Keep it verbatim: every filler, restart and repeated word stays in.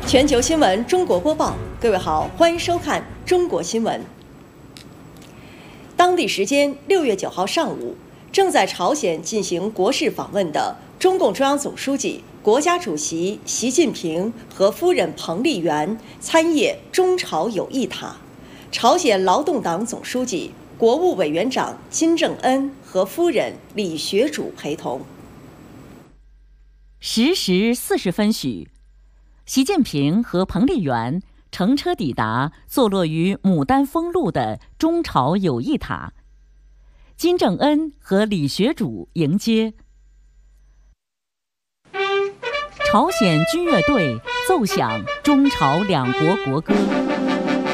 全球新闻中国播报，各位好，欢迎收看中国新闻。当地时间六月九号上午，正在朝鲜进行国事访问的中共中央总书记、国家主席习近平和夫人彭丽媛参谒中朝友谊塔，朝鲜劳动党总书记、国务委员长金正恩和夫人李学主陪同。 十时四十分许，习近平和彭丽媛乘车抵达坐落于牡丹峰路的中朝友谊塔，金正恩和李学主迎接。朝鲜军乐队奏响中朝两国国歌。